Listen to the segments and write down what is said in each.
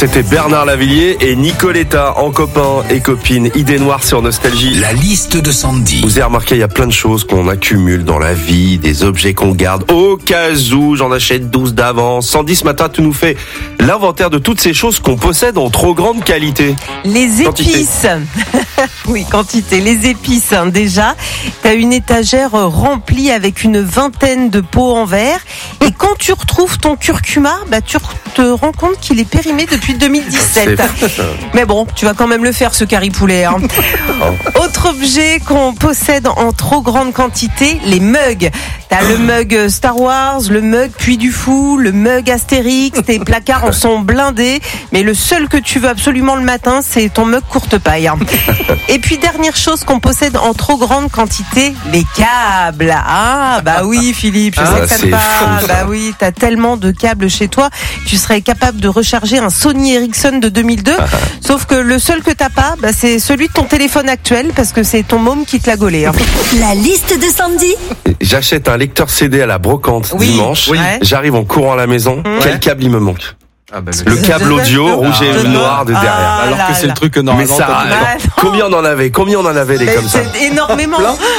C'était Bernard Lavilliers et Nicoletta en copains et copines. Idée noire sur Nostalgie. La liste de Sandy. Vous avez remarqué, il y a plein de choses qu'on accumule dans la vie, des objets qu'on garde au cas où. J'en achète 12 d'avance. Sandy, ce matin, tu nous fais l'inventaire de toutes ces choses qu'on possède en trop grande qualité. Les épices. Oui, quantité. Les épices, déjà. Tu as une étagère remplie avec une vingtaine de pots en verre. Et quand tu retrouves ton curcuma, tu te rends compte qu'il est périmé depuis 2017. Mais bon, tu vas quand même le faire, ce curry poulet. Hein. Autre objet qu'on possède en trop grande quantité, les mugs. T'as le mug Star Wars, le mug Puy du Fou, le mug Astérix. Tes placards en sont blindés. Mais le seul que tu veux absolument le matin, c'est ton mug courte paille. Et puis, dernière chose qu'on possède en trop grande quantité, les câbles. Ah, oui, Philippe, je sais que ça te parle. Oui, t'as tellement de câbles chez toi, tu serais capable de recharger un Sony Ericsson de 2002. Sauf que le seul que t'as pas, c'est celui de ton téléphone actuel, parce que c'est ton môme qui te l'a gaulé. Hein. La liste de Sandy. J'achète un lecteur CD à la brocante dimanche. Oui. J'arrive en courant à la maison. Quel câble il me manque? Le câble audio rouge et noir de derrière. Alors que c'est le truc que normalement. Mais ça, combien on en avait des comme ça? Énormément.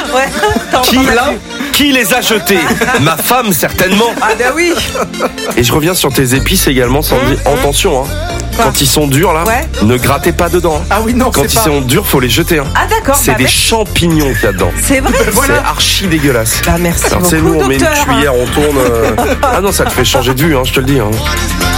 Qui les a jetés? Ma femme, certainement. Oui. Et je reviens sur tes épices également, Sandy. Attention, hein. Quand ils sont durs, là, ne grattez pas dedans. Ah oui, non, quand ils sont durs, faut les jeter. Hein. Ah d'accord. C'est des champignons qu'il y a dedans. C'est vrai. C'est archi dégueulasse. Merci beaucoup, nous, on met une docteur. cuillère, on tourne. Ah non, ça te fait changer de vue, hein, je te le dis. Hein.